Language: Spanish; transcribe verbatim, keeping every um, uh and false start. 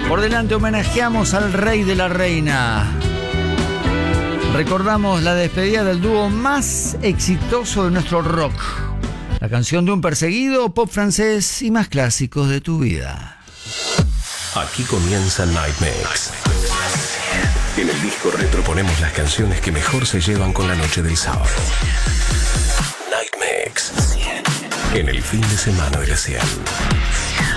Por delante homenajeamos al rey de la reina. Recordamos la despedida del dúo más exitoso de nuestro rock. La canción de un perseguido, pop francés y más clásicos de tu vida. Aquí comienza Night Mix. En el disco retro ponemos las canciones que mejor se llevan con la noche del sábado. Night Mix. En el fin de semana de la cien.